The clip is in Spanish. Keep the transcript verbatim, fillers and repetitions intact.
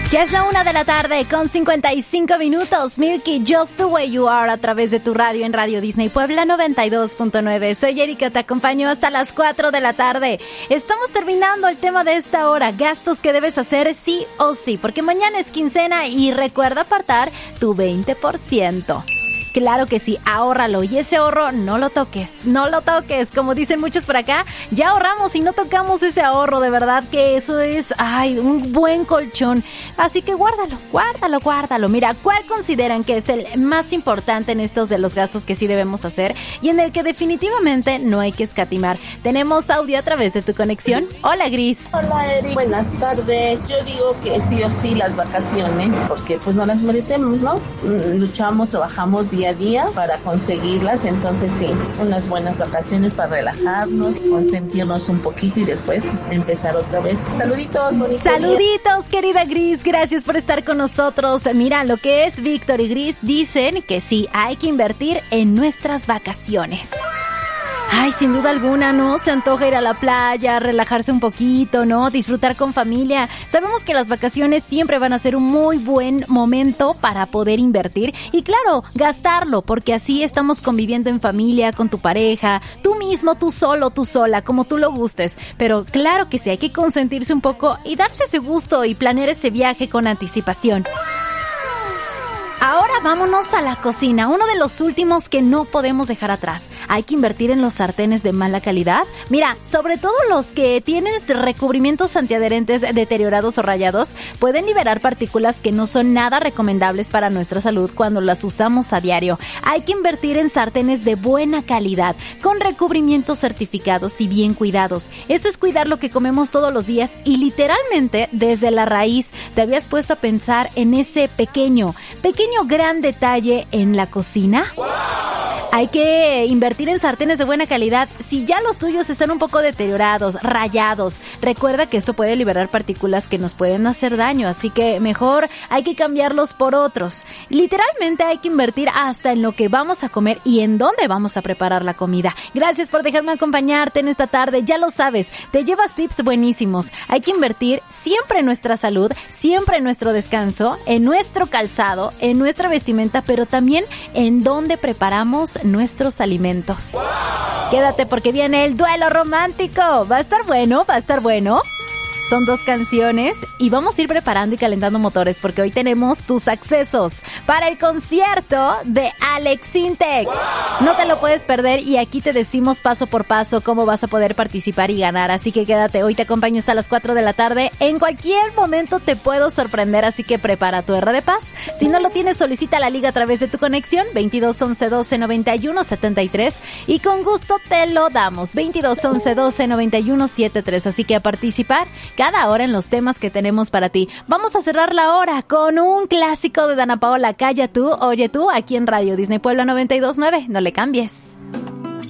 Ya es la una de la tarde con cincuenta y cinco minutos. Milky, Just the Way You Are, a través de tu radio en Radio Disney Puebla noventa y dos punto nueve. Soy Erika, te acompaño hasta las cuatro de la tarde. Estamos terminando el tema de esta hora, gastos que debes hacer sí o sí, porque mañana es quincena y recuerda apartar tu veinte por ciento. Claro que sí, ahórralo, y ese ahorro no lo toques, no lo toques, como dicen muchos por acá, ya ahorramos y no tocamos ese ahorro, de verdad que eso es, ay, un buen colchón, así que guárdalo, guárdalo, guárdalo. Mira, ¿cuál consideran que es el más importante en estos de los gastos que sí debemos hacer y en el que definitivamente no hay que escatimar? Tenemos audio a través de tu conexión. Hola, Gris. Hola, Eri, buenas tardes. Yo digo que sí o sí las vacaciones, porque pues no las merecemos, ¿no? Luchamos, trabajamos día a día para conseguirlas, entonces sí, unas buenas vacaciones para relajarnos, consentirnos un poquito y después empezar otra vez. Saluditos, bonito Saluditos, día. Querida Gris, gracias por estar con nosotros. Mira, lo que es Víctor y Gris dicen que sí, hay que invertir en nuestras vacaciones. Ay, sin duda alguna, ¿no? Se antoja ir a la playa, relajarse un poquito, ¿no? Disfrutar con familia. Sabemos que las vacaciones siempre van a ser un muy buen momento para poder invertir y, claro, gastarlo, porque así estamos conviviendo en familia, con tu pareja, tú mismo, tú solo, tú sola, como tú lo gustes. Pero claro que sí, hay que consentirse un poco y darse ese gusto y planear ese viaje con anticipación. Ahora vámonos a la cocina, uno de los últimos que no podemos dejar atrás. Hay que invertir en los sartenes de mala calidad. Mira, sobre todo los que tienen recubrimientos antiadherentes deteriorados o rayados, pueden liberar partículas que no son nada recomendables para nuestra salud cuando las usamos a diario. Hay que invertir en sartenes de buena calidad, con recubrimientos certificados y bien cuidados. Eso es cuidar lo que comemos todos los días y literalmente desde la raíz. ¿Te habías puesto a pensar en ese pequeño, pequeño gran detalle en la cocina? Hay que invertir en sartenes de buena calidad. Si ya los tuyos están un poco deteriorados, rayados, recuerda que esto puede liberar partículas que nos pueden hacer daño, así que mejor hay que cambiarlos por otros. Literalmente hay que invertir hasta en lo que vamos a comer y en dónde vamos a preparar la comida. Gracias por dejarme acompañarte en esta tarde. Ya lo sabes, te llevas tips buenísimos. Hay que invertir siempre en nuestra salud, siempre en nuestro descanso, en nuestro calzado, en nuestra vestimenta, pero también en dónde preparamos nuestros alimentos. ¡Wow! Quédate porque viene el duelo romántico. Va a estar bueno, va a estar bueno. Son dos canciones y vamos a ir preparando y calentando motores porque hoy tenemos tus accesos para el concierto de Alex Sintek. ¡Wow! No te lo puedes perder y aquí te decimos paso por paso cómo vas a poder participar y ganar. Así que quédate, hoy te acompaño hasta las cuatro de la tarde. En cualquier momento te puedo sorprender, así que prepara tu R de Paz. Si no lo tienes, solicita la liga a través de tu conexión veintidós once doce noventa y uno setenta y tres y con gusto te lo damos. veintidós once doce noventa y uno setenta y tres. Así que a participar cada hora en los temas que tenemos para ti. Vamos a cerrar la hora con un clásico de Dana Paola, Calla Tú, Oye Tú, aquí en Radio Disney Puebla noventa y dos punto nueve. No le cambies.